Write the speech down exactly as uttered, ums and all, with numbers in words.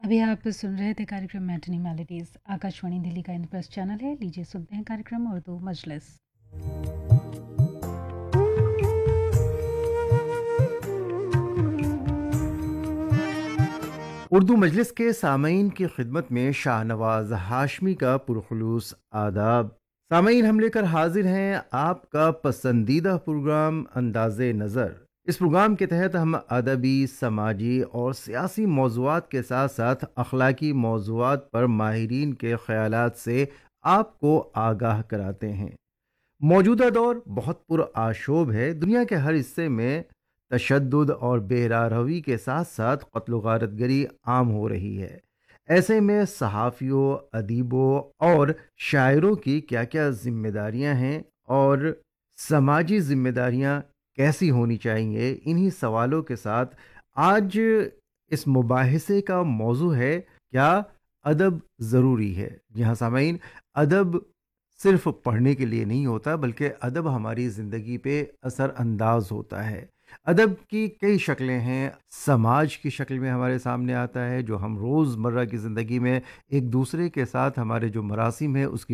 अभी आप सुन रहे थे कार्यक्रम मैटिनी मेलोडीज। आकाशवाणी दिल्ली का इंद्रप्रस्थ चैनल है। लीजिए सुनते हैं कार्यक्रम उर्दू मजलिस। उर्दू मजलिस के सामीन की खिदमत में शाहनवाज हाशमी का पुरखुलूस आदाब। सामीन, हम लेकर हाजिर हैं आपका पसंदीदा प्रोग्राम अंदाज़े नज़र। इस प्रोग्राम के तहत हम अदबी, समाजी और सियासी मौज़ूआत के साथ साथ अखलाकी मौज़ूआत पर माहिरीन के ख़यालात से आपको आगाह कराते हैं। मौजूदा दौर बहुत पुरआशोब है। दुनिया के हर हिस्से में तशद्दुद और बेरारवी के साथ साथ क़त्ल व गारतगरी आम हो रही है। ऐसे में सहाफ़ियों, अदीबों और शायरों की क्या क्या ज़िम्मेदारियां हैं और समाजी ज़िम्मेदारियां कैसी होनी चाहिए, इन्हीं सवालों के साथ आज इस मुबाहिसे का मौजू है, क्या अदब ज़रूरी है। जी हाँ सामीन, अदब सिर्फ पढ़ने के लिए नहीं होता, बल्कि अदब हमारी ज़िंदगी पे असर अंदाज होता है। अदब की कई शक्लें हैं। समाज की शक्ल में हमारे सामने आता है, जो हम रोज़मर्रा की ज़िंदगी में एक दूसरे के साथ हमारे जो मरासिम है उसकी